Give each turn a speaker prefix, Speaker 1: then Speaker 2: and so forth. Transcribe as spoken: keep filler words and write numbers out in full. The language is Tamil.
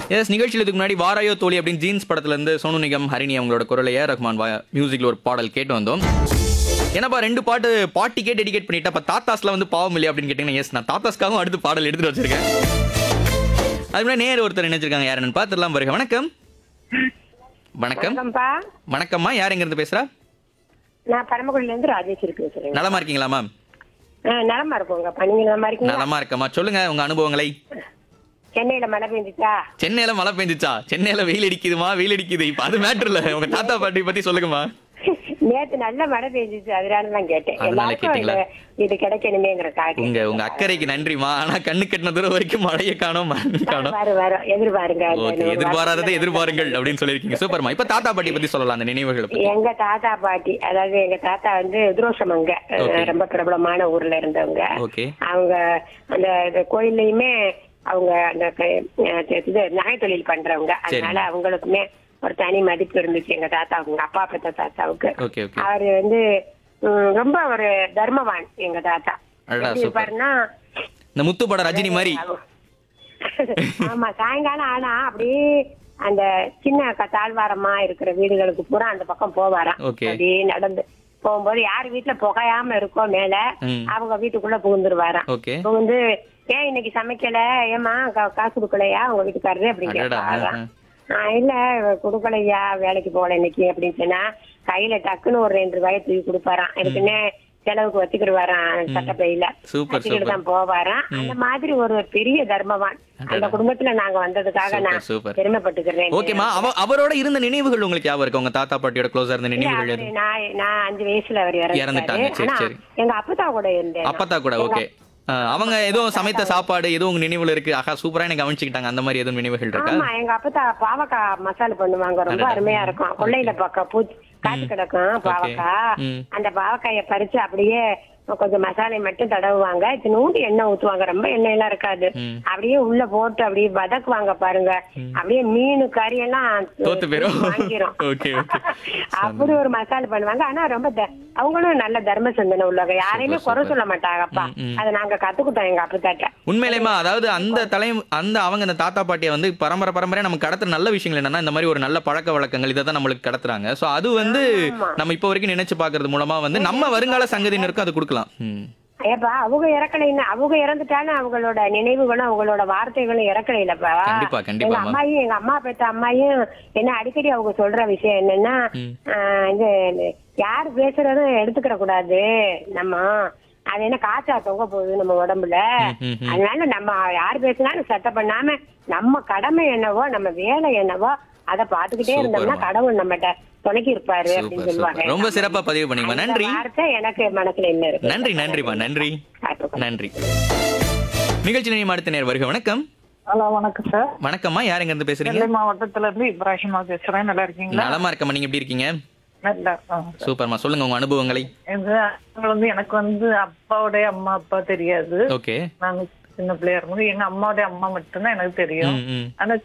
Speaker 1: எஸ் நிகழ்ச்சியில் இதுக்கு முன்னாடி வாராயோ தோழி அப்படின்னு ஜீன்ஸ் படத்துல இருந்து சோனு நிகம் ஹரிணி அவங்களோட குரலை ஏ ரஹ்மான் மியூசிக்ல ஒரு பாடல் கேட்டு வந்தோம். ஏன்னாப்பா ரெண்டு பாட்டு பாட்டிக்கே டெடிகேட் பண்ணிட்டா அப்ப தாத்தாஸ்லாம் வந்து பாவம் இல்லையா அப்படின்னு கேட்டீங்கன்னா எஸ் நான் தாத்தாஸ்க்காகவும் அடுத்து பாடல் எடுத்துட்டு வச்சிருக்கேன். அதுமாதிரி நேர் ஒருத்தர் நினைச்சிருக்காங்க யாருன்னு பார்த்துடலாம் பாருங்க. வணக்கம். வணக்கம்.
Speaker 2: வணக்கம்ப்பா.
Speaker 1: வணக்கம்மா, யார் எங்க இருந்து பேசுறா?
Speaker 2: நான் பரமக்குடியில இருந்து ராஜேஸ்வரி பேசுறேன்.
Speaker 1: நலமா இருக்கீங்களா மேம்?
Speaker 2: நலமா இருக்கோங்கப்பா. நீங்க நலமா இருக்கீங்க?
Speaker 1: நலமா இருக்கம்மா. சொல்லுங்க உங்க அனுபவங்களை.
Speaker 2: சென்னையில மழை பெஞ்சிச்சா?
Speaker 1: சென்னையில மழை பெஞ்சிச்சா? சென்னையில வெயில் அடிக்குதுமா? வெயில் அடிக்குது. இப்ப அது மேட்டர் இல்ல, உங்க தாத்தா பாட்டி பத்தி சொல்லுங்கம்மா.
Speaker 2: நேத்து நல்ல மழை பெஞ்சிச்சு, அதனால தான் கேட்டேன்.
Speaker 1: அதனால
Speaker 2: எல்லாருக்கும்
Speaker 1: கேட்டீங்களா?
Speaker 2: இது- இது கிடைக்கணுமேங்கிற காரணம்.
Speaker 1: உங்க உங்க அக்கறைக்கு நன்றிமா. ஆனா கண்ணு கட்டின தூரம் வரைக்கும் மழையை காணோம், மண்ணு காணோம்.
Speaker 2: வரும் வரும் எதிர்பாருங்க. அந்த
Speaker 1: ஓகே,
Speaker 2: ஒரு
Speaker 1: எதிர்பாராததை
Speaker 2: வாரத்துல
Speaker 1: எதிர்பாருங்கள் அப்படின்னு சொல்லிருக்கீங்க. சூப்பர்மா. இப்ப தாத்தா பாட்டி பத்தி சொல்லலாம், அந்த நினைவுகளை பத்தி.
Speaker 2: எங்க தாத்தா பாட்டி, அதாவது எங்க தாத்தா வந்து துரோஷமங்க,
Speaker 1: Okay.
Speaker 2: ரொம்ப பிரபலமான ஊர்ல இருந்தவங்க.
Speaker 1: ஓகே.
Speaker 2: அவங்க அந்த இந்த கோயில்லையுமே அவங்க அந்த க- இது நகை தொழில் பண்றவங்க. அதனால அவங்களுக்குமே ஒரு தனி மதிப்பு இருந்துச்சு எங்க தாத்தாவுக்கு, அப்பா பெற்ற தாத்தாவுக்கு.
Speaker 1: Okay okay.
Speaker 2: அவரு வந்து ம், ரொம்ப ஒரு தர்மவான் எங்க தாத்தா.
Speaker 1: அடடா,
Speaker 2: எப்படி
Speaker 1: சூப்பர்.
Speaker 2: இருப்பாருன்னா,
Speaker 1: இந்த முத்து பட ரஜினி மாதிரி.
Speaker 2: ஆமா, சாயங்காலம் ஆனா அப்படியே அந்த சின்ன க- தாழ்வாரமா இருக்கிற வீடுகளுக்கு பூரா அந்த பக்கம் போவாராம்.
Speaker 1: Okay.
Speaker 2: அப்படியே நடந்து போகும்போது யாரு வீட்டுல புகையாம இருக்கோ மேல
Speaker 1: ம்.
Speaker 2: அவங்க வீட்டுக்குள்ள புகுந்துருவாராம்.
Speaker 1: ஓகே.
Speaker 2: புகுந்து ஏன் இன்னைக்கு சமைக்கல, ஏமா காசு கொடுக்கலையா உங்க வீட்டுக்காரரு அப்படின்னு
Speaker 1: அடடா.
Speaker 2: கேட்டாராம். ஆஹ் இல்ல கொடுக்கலையா, வேலைக்கு போகல இன்னைக்கு அப்படின்னு சொன்னா கையில டக்குன்னு ஒரு ரெண்டு ரூபாயை தூக்கி கொடுப்பாராம். எனக்குன்னே செலவுக்கு வச்சுக்கிடுவாராம் சட்டப்பையில.
Speaker 1: சூப்பர்
Speaker 2: வச்சுக்கிட்டு
Speaker 1: சூப்பர்.
Speaker 2: தான் போவாராம். அந்த மாதிரி ஒரு பெரிய தர்மவான். அந்த குடும்பத்துல நாங்க வந்ததுக்காக
Speaker 1: சூப்பர்,
Speaker 2: நான்
Speaker 1: சூப்பர்.
Speaker 2: பெருமைப்பட்டுக்கிறேன்.
Speaker 1: ஓகேமா. அவ அவரோட இருந்த நினைவுகள் உங்களுக்கு ஞாபகம் இருக்கு? உங்க தாத்தா பாட்டியோட க்ளோஸா இருந்த
Speaker 2: இல்ல,
Speaker 1: நினைவுகள்
Speaker 2: அவரு
Speaker 1: எது?
Speaker 2: நான் நான் அஞ்சு வயசுல அவர் இறந்துட்டாரு.
Speaker 1: இறந்துட்டாங்க. சரி,
Speaker 2: ஆனா
Speaker 1: சரி.
Speaker 2: எங்க அப்பத்தா கூட இருந்தேன்.
Speaker 1: அப்பத்தா கூட. ஓகே. அவங்க எதுவும் சமைத்த சாப்பாடு எதுவும் உங்க நினைவுல இருக்கு? ஆஹா சூப்பரா எனக்கு கவனிச்சுக்கிட்டாங்க, அந்த மாதிரி எதுவும் நினைவுகள் இருக்கா?
Speaker 2: ஆமா, எங்க அப்பத்தா பாவக்காய் மசாலா பண்ணுவாங்க, ரொம்ப
Speaker 1: அடடா.
Speaker 2: அருமையா இருக்கும். கொள்ளையில பக்கம் பூச்சி காத்து கிடக்கும் பாவக்காய்.
Speaker 1: ம்.
Speaker 2: அந்த பாவக்காய பறிச்சு அப்படியே கொஞ்சம் மசாலை மட்டும் தடவுவாங்க, இத்தினூண்டு எண்ணெய் ஊத்துவாங்க, ரொம்ப எண்ணெய் எல்லாம் இருக்காது.
Speaker 1: ம்.
Speaker 2: அப்படியே உள்ள போட்டு அப்படியே வதக்குவாங்க பாருங்க. அப்படியே மீன் கறி எல்லாம்
Speaker 1: தோத்து போயிரும்.
Speaker 2: வாங்கிரும்.
Speaker 1: Okay okay.
Speaker 2: அப்படி ஒரு மசாலா பண்ணுவாங்க. ஆனா ரொம்ப த- அவங்களும் நல்ல தர்ம சிந்தனை உள்ளவங்க, யாரையுமே குறை சொல்ல மாட்டாங்கப்பா.
Speaker 1: ம், ம்.
Speaker 2: அதை நாங்க கத்துக்கிட்டோம் எங்க அப்பத்தாட்ட.
Speaker 1: உண்மையிலேமா, அதாவது அந்த தலை அந்த அவங்க அந்த தாத்தா பாட்டியை வந்து பரம்பரை பரம்பரையா நமக்கு கடத்துற நல்ல விஷயங்கள் என்னன்னா இந்த மாதிரி ஒரு நல்ல பழக்க வழக்கங்கள் இதை தான் நம்மளுக்கு கடத்துறாங்க. சோ அது வந்து
Speaker 2: ஆமா.
Speaker 1: நம்ம இப்போ வரைக்கும் நினைச்சு பாக்குறது மூலமா வந்து நம்ம வருங்கால சங்கதியினருக்கும் அது கொடுக்கலாம். ம்.
Speaker 2: ஏப்பா அவங்க இறக்கலைன்னு, அவங்க இறந்துட்டாலும் அவங்களோட நினைவுகளும் அவங்களோட வார்த்தைகளும் இறக்கலைலப்பா.
Speaker 1: கண்டிப்பா, கண்டிப்பா,
Speaker 2: எங்க
Speaker 1: அம்மா.
Speaker 2: அம்மாயும் எங்க அம்மா பெற்ற அம்மாயும் என்ன அடிக்கடி அவங்க சொல்ற விஷயம் என்னன்னா,
Speaker 1: ம்.
Speaker 2: ஆஹ் இந்த யார் பேசுறதும் எடுத்துக்கிற கூடாது, நம்ம அது என்ன காற்றா தொங்க போகுது நம்ம உடம்புல.
Speaker 1: ம், ம், ம்.
Speaker 2: அதனால நம்ம யார் பேசினாலும் சத்தம் பண்ணாம நம்ம கடமை என்னவோ நம்ம வேலை என்னவோ அதை பாத்துக்கிட்டே இருந்தோம்னா
Speaker 1: சூப்பர்மா.
Speaker 2: கடவுள் நம்மகிட்ட துணைக்கி இருப்பாரு
Speaker 1: சூப்பர்,
Speaker 2: அப்படின்னு
Speaker 1: சூப்பர்.
Speaker 2: சொல்லுவாங்க.
Speaker 1: ரொம்ப சிறப்பா பதிவு பண்ணீங்க.
Speaker 2: அந்த
Speaker 1: நன்றி.
Speaker 2: வார்த்தை எனக்கு மனசுல என்ன இருக்கு.
Speaker 1: நன்றி நன்றிமா. நன்றி நன்றி. நிகழ்ச்சி நினைவு அடுத்த நேர் வருக. வணக்கம்.
Speaker 3: ஹலோ, வணக்கம் சார்.
Speaker 1: வணக்கம்மா, யார் எங்க இருந்து பேசுறீங்க?
Speaker 3: நெல்லை மாவட்டத்துல இருந்து இப்ராஹிமா பேசுறேன். நல்லா இருக்கீங்களா?
Speaker 1: நலமா இருக்கம்மா, நீங்க எப்படி இருக்கீங்க?
Speaker 3: நல்லா இருக்கோம்.
Speaker 1: சூப்பர்மா, சொல்லுங்க உங்க அனுபவங்களை.
Speaker 3: எங்க அவங்க வந்து எனக்கு வந்து அப்பாவுடைய அம்மா அப்பா தெரியாது.
Speaker 1: ஓகே.
Speaker 3: நாங்க சின்ன பிள்ளையா இருக்கும்போது எங்க அம்மாவுடைய அம்மா மட்டும்தான் எனக்கு தெரியும்.
Speaker 1: ம், ம்.
Speaker 3: ஆனா